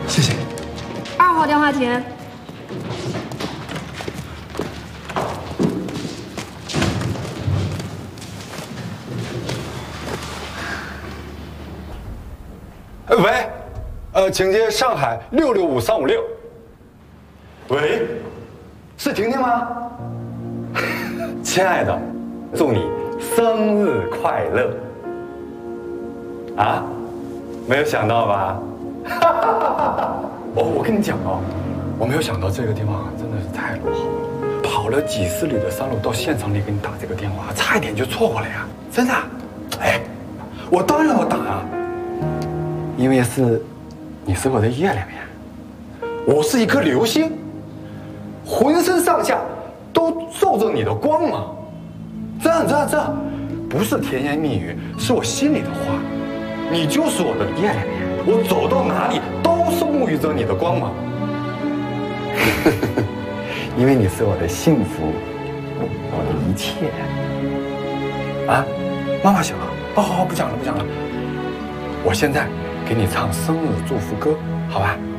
谢谢。 2号电话亭。 喂，请接上海665356。喂，是婷婷吗？亲爱的，祝你生日快乐！啊，没有想到吧？我跟你讲哦，我没有想到这个电话真的是太落后了，跑了几十里的山路到现场里给你打这个电话，差一点就错过了呀！真的，哎，我当然要打啊，因为你是我的月亮呀，我是一颗流星，浑身上下都受着你的光芒。这不是甜言蜜语，是我心里的话。你就是我的月亮呀，我走到哪里都是沐浴着你的光芒。因为你是我的幸福，我的一切。啊，妈妈醒了。好，不讲了。我现在给你唱生日祝福歌，好吧？